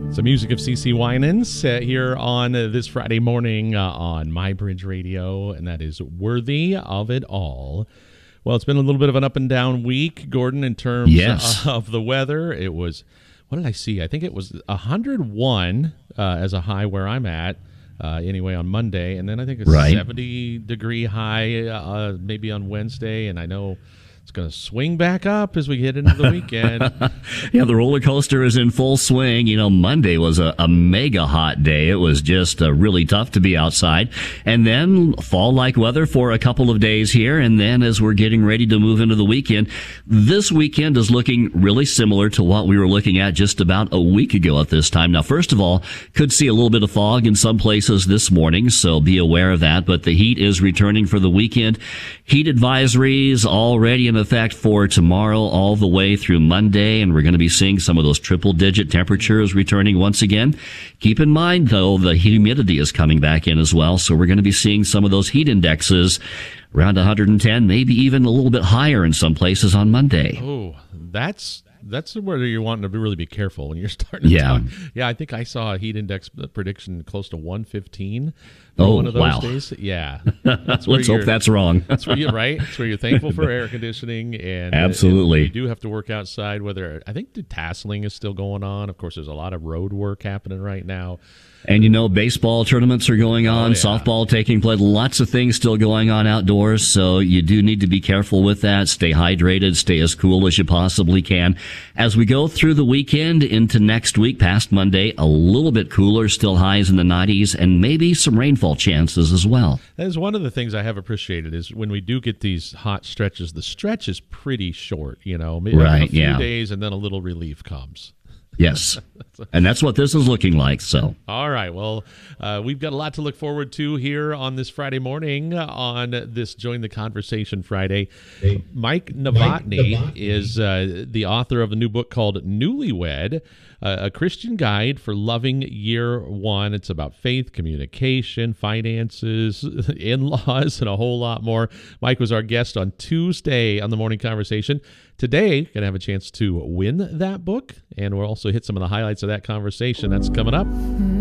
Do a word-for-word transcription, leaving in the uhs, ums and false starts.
Some music of C C Winans uh, here on uh, this Friday morning uh, on My Bridge Radio, and that is Worthy of It All. Well, it's been a little bit of an up and down week, Gordon, in terms yes. of the weather. It was, what did I see? I think it was one hundred one uh, as a high where I'm at, uh, anyway, on Monday, and then I think a right. seventy degree high uh, maybe on Wednesday, and I know it's going to swing back up as we get into the weekend. Yeah, the roller coaster is in full swing. You know, Monday was a, a mega hot day. It was just uh, really tough to be outside. And then fall-like weather for a couple of days here. And then as we're getting ready to move into the weekend, this weekend is looking really similar to what we were looking at just about a week ago at this time. Now, first of all, could see a little bit of fog in some places this morning, so be aware of that. But the heat is returning for the weekend. Heat advisories already in effect for tomorrow all the way through Monday, and we're going to be seeing some of those triple-digit temperatures returning once again. Keep in mind, though, the humidity is coming back in as well, so we're going to be seeing some of those heat indexes around one hundred ten, maybe even a little bit higher in some places on Monday. Oh, that's... That's where you're wanting to be really be careful when you're starting to yeah. talk. Yeah, I think I saw a heat index prediction close to one fifteen for oh, one of those wow. days. Yeah. That's Let's hope that's wrong. That's where you're right. That's where you're thankful for air conditioning. and Absolutely. and you do have to work outside, whether I think the tasseling is still going on. Of course, there's a lot of road work happening right now. And, you know, baseball tournaments are going on, oh, yeah. softball taking place, lots of things still going on outdoors, so you do need to be careful with that. Stay hydrated, stay as cool as you possibly can. As we go through the weekend into next week, past Monday, a little bit cooler, still highs in the nineties, and maybe some rainfall chances as well. That is one of the things I have appreciated is when we do get these hot stretches, the stretch is pretty short, you know, maybe right, a few yeah. days and then a little relief comes. Yes, and that's what this is looking like. So, all right. Well, uh, we've got a lot to look forward to here on this Friday morning on this Join the Conversation Friday. Hey. Mike Novotny, Mike Novotny is uh, the author of a new book called Newlywed, uh, a Christian guide for loving year one. It's about faith, communication, finances, in-laws, and a whole lot more. Mike was our guest on Tuesday on the Morning Conversation. Today, going to have a chance to win that book, and we'll also hit some of the highlights of that conversation. That's coming up.